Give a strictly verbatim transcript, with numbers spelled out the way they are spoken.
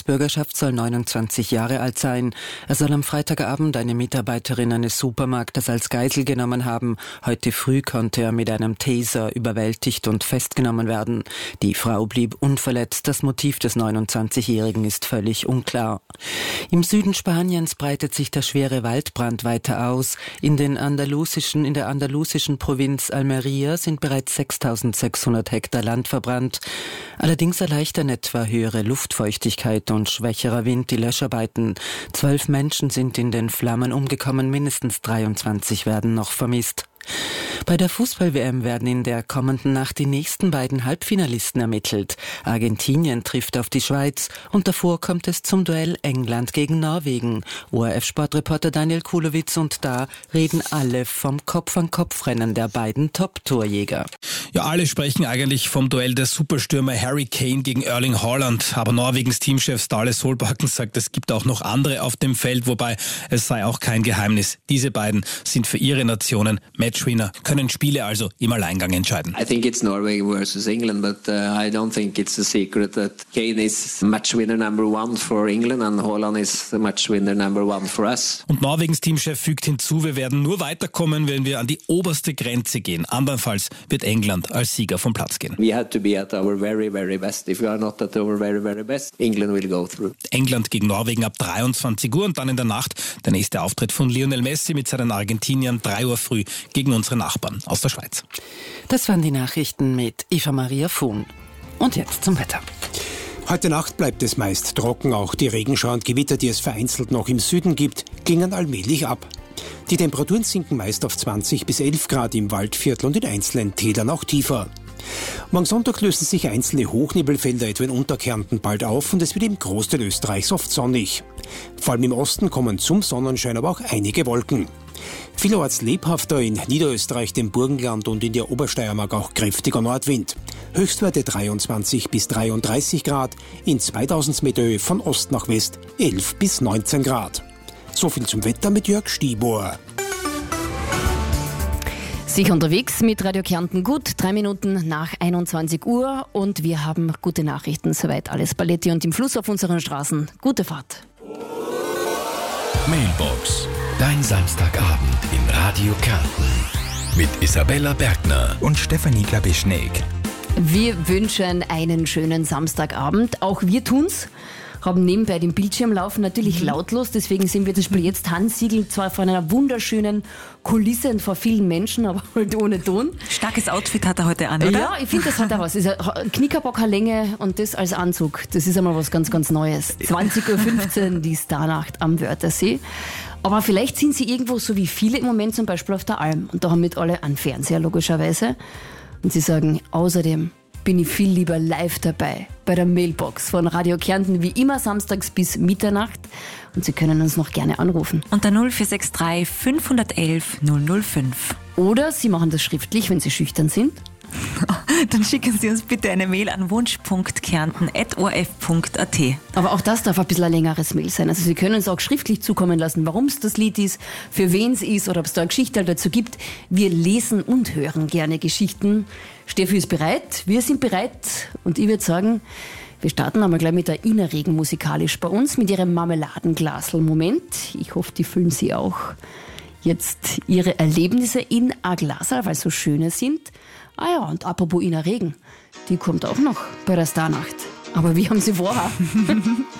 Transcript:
Staatsbürgerschaft soll neunundzwanzig Jahre alt sein. Er soll am Freitagabend eine Mitarbeiterin eines Supermarktes als Geisel genommen haben. Heute früh konnte er mit einem Taser überwältigt und festgenommen werden. Die Frau blieb unverletzt. Das Motiv des neunundzwanzigjährigen ist völlig unklar. Im Süden Spaniens breitet sich der schwere Waldbrand weiter aus. In den andalusischen, in der andalusischen Provinz Almería sind bereits sechstausendsechshundert Hektar Land verbrannt. Allerdings erleichtern etwa höhere Luftfeuchtigkeit und schwächerer Wind die Löscharbeiten. Zwölf Menschen sind in den Flammen umgekommen, mindestens dreiundzwanzig werden noch vermisst. Bei der Fußball-W M werden in der kommenden Nacht die nächsten beiden Halbfinalisten ermittelt. Argentinien trifft auf die Schweiz und davor kommt es zum Duell England gegen Norwegen. O R F-Sportreporter Daniel Kulowitz, und da reden alle vom Kopf-an-Kopf-Rennen der beiden Top-Torjäger. Ja, alle sprechen eigentlich vom Duell der Superstürmer Harry Kane gegen Erling Haaland. Aber Norwegens Teamchef Ståle Solbakken sagt, es gibt auch noch andere auf dem Feld, wobei es sei auch kein Geheimnis. Diese beiden sind für ihre Nationen Matchwinner, können Spiele also im Alleingang entscheiden. I think it's Norway versus England, but uh, I don't think it's a secret that Kane is matchwinner number one for England and Haaland is the matchwinner number one for us. Und Norwegens Teamchef fügt hinzu, wir werden nur weiterkommen, wenn wir an die oberste Grenze gehen. Andernfalls wird England als Sieger vom Platz gehen. We have to be at our very, very best. If we are not at our very, very best, England will go through. England gegen Norwegen ab dreiundzwanzig Uhr und dann in der Nacht der nächste Auftritt von Lionel Messi mit seinen Argentiniern drei Uhr früh gegen unsere Nachbarn aus der Schweiz. Das waren die Nachrichten mit Eva Maria Fuhn. Und jetzt zum Wetter. Heute Nacht bleibt es meist trocken. Auch die Regenschauer und Gewitter, die es vereinzelt noch im Süden gibt, klingen allmählich ab. Die Temperaturen sinken meist auf zwanzig bis elf Grad im Waldviertel und in einzelnen Tälern auch tiefer. Morgen Sonntag lösen sich einzelne Hochnebelfelder etwa in Unterkärnten bald auf und es wird im Großteil Österreichs oft sonnig. Vor allem im Osten kommen zum Sonnenschein aber auch einige Wolken. Vielerorts lebhafter in Niederösterreich, dem Burgenland und in der Obersteiermark auch kräftiger Nordwind. Höchstwerte dreiundzwanzig bis dreiunddreißig Grad, in zweitausend Meter Höhe von Ost nach West elf bis neunzehn Grad. So viel zum Wetter mit Jörg Stieber. Sicher unterwegs mit Radio Kärnten gut, drei Minuten nach einundzwanzig Uhr und wir haben gute Nachrichten, soweit alles Paletti und im Fluss auf unseren Straßen. Gute Fahrt. Mailbox, dein Samstagabend in Radio Kärnten mit Isabella Bergner und Stefanie Klabischneck. Wir wünschen einen schönen Samstagabend, auch wir tun's. Haben nebenbei den Bildschirm laufen, natürlich mhm. lautlos, deswegen sehen wir das Spiel jetzt Hansiegel, zwar vor einer wunderschönen Kulisse und vor vielen Menschen, aber halt ohne Ton. Starkes Outfit hat er heute an, oder? Ja, ich finde, das hat er was. Das ist eine Knickerbockerlänge und das als Anzug. Das ist einmal was ganz, ganz Neues. zwanzig Uhr fünfzehn, die Starnacht am Wörthersee. Aber vielleicht sind sie irgendwo, so wie viele im Moment, zum Beispiel auf der Alm. Und da haben mit alle einen Fernseher, logischerweise. Und sie sagen, außerdem bin ich viel lieber live dabei bei der Mailbox von Radio Kärnten, wie immer samstags bis Mitternacht. Und Sie können uns noch gerne anrufen. Unter null vier sechs drei fünf eins eins null null fünf. Oder Sie machen das schriftlich, wenn Sie schüchtern sind. Dann schicken Sie uns bitte eine Mail an wunsch punkt kärnten at o r f punkt a t. Aber auch das darf ein bisschen ein längeres Mail sein. Also Sie können uns auch schriftlich zukommen lassen, warum es das Lied ist, für wen es ist oder ob es da eine Geschichte dazu gibt. Wir lesen und hören gerne Geschichten. Steffi ist bereit, wir sind bereit und ich würde sagen, wir starten einmal gleich mit der Ina Regen musikalisch bei uns mit ihrem Marmeladenglasl. Moment, ich hoffe, die füllen Sie auch jetzt Ihre Erlebnisse in ein Glasl, weil so schöne sind. Ah ja, und apropos Ina Regen, die kommt auch noch bei der Starnacht. Aber wir haben sie vorher.